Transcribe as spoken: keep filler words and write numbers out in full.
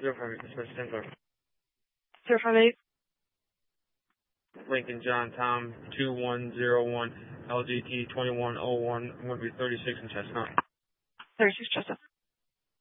zero five eight, dispatch ten four. zero five eight. Lincoln John Tom two one zero one L G T twenty one oh one. I'm going to be thirty-six in Chestnut. thirty-six Chestnut.